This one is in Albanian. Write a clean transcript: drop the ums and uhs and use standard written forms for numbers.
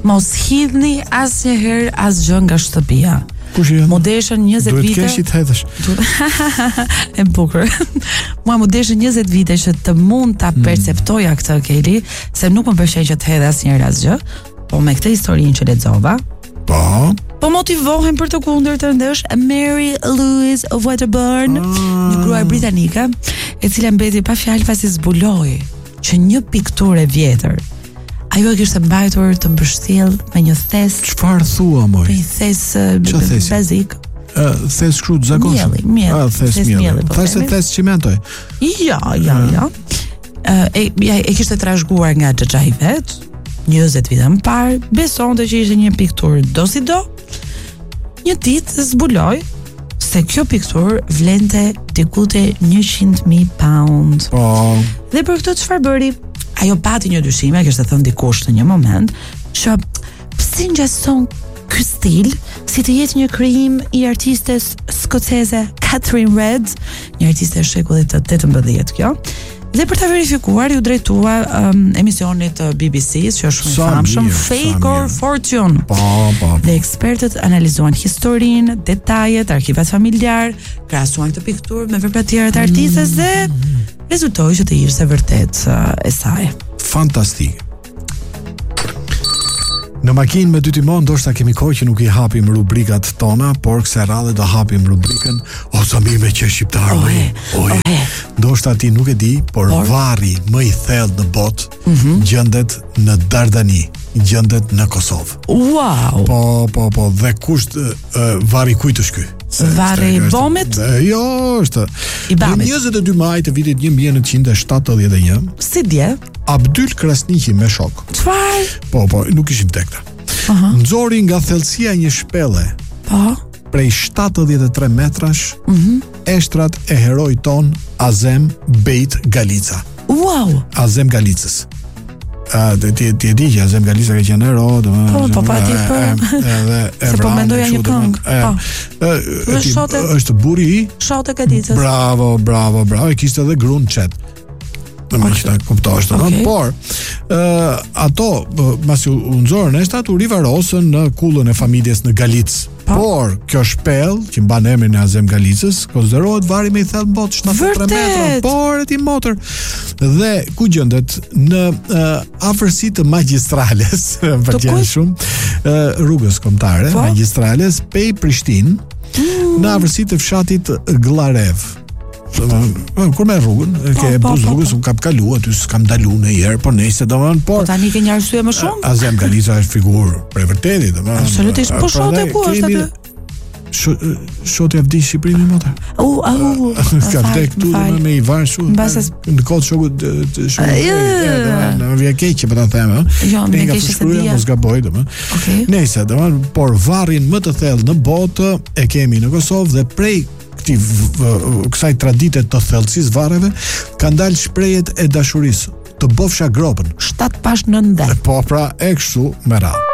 Mos hidhni asnjëherë asgjë nga shtëpia. Mu deshën 20 vite. Duhet kesh i të hedhësh. E bukur. Mua mu deshën 20 vite që të mund ta perceptoja këtë, Keli, se nuk më pëlqen që të hedh asnjëherë asgjë, po me këtë historinë që lexova, po motivohem për të kundërtën dhe është Mary Louise Wedderburn, një gruaj britanike, e cila mbeti pa fjalë pasi zbuloi që një pikturë e vjetër ajo e kishte mbajtur të mbështjell me një thes. Çfarë thua, moj? Një thes bazik. Thes krutë zakonshëm. Thes mielli. Thashë thes cimentoj. Ja. E kishte trashëguar nga xhaxha i vet, 20 vite më parë, besonte që ishte një pikturë do si do. Një ditë zbuloi se kjo pikturë vlente dikute 100.000 pound. Dhe për këtë çfarë bëri? Ajo pati një dyshime, kishte thënë dikush në një moment, që pse ngjason ky stil si të jetë një krijim i artistes skoceze Catherine Red, një artiste e shekullit të 18 kjo. Dhe për ta verifikuar ju drejtua emisionit të BBC-s që është shumë i famshëm, Fake or Fortune. Dhe ekspertët analizuan historinë, detajet, arkivat familjar, krahasuan këtë pikturë me vepra tjera të artistes dhe rezultoi që të ishte vërtet e saj. Fantastike. Në makinë me dy timon ndoshta kemi kohë që nuk i hapim rubrikat tona, por kësaj radhe do hapim rubrikën O sa mirë me që shqiptar. Ndoshta ti nuk e di, por varri më i thellë në botë gjendet në Dardani, gjendet në Kosovë. Wow. Po, dhe kusht varri kujt është ky? Varri i bomit? Jo, është. I bamit. 22 maj të vitit 1971. Si dje? Abdyl Krasniqi me shok. Çfarë? Po, nuk ishim tek ta. Nxori nga thellësia një shpelle. Prej 73 metrash, eshtrat e herojt ton Azem Bejt Galica. Wow. Azem Galicës. Ti e di që Azem Galica ka qenë hero, se po mendoja një këngë. Është burri i Shote Galicës. Bravo, e kishte edhe gruan Çet. Por ato masi u nxorën eshtrat u rivarosën në kullën e familjes në Galicë. Por kjo shpellë që mban emrin e Azem Galicës konsiderohet vari më i thellë në botë, 73 metra, por e ti motor. Dhe ku gjendet në afërsi të magjistrales, pëlqen shumë, rrugës kombëtare, magjistrales pej Prishtinë, në afërsi të fshatit Glarev. Kur me rrugën, ke buz rrugës, unë kam kalu aty, s'kam dalu në herë, por nejse, por tani ke një arsye më shumë? Azem Galica është figurë për vërtetit, absolutisht, po shote ku është aty? Shote e vdi Shqipërinë më të. Ka vdek këtu me i varë shumë, në kodë shokut shumë, në vje keqe për të theme, me keqe se dhja. Mos gaboj, nejse, por varrin më të thellë në botë e kemi në Kosovë dhe prej kësaj tradite të thellësisë varreve kanë dalë shprehjet e dashurisë, të bofsha gropën 7 pash 9. Po pra e kështu me radhë.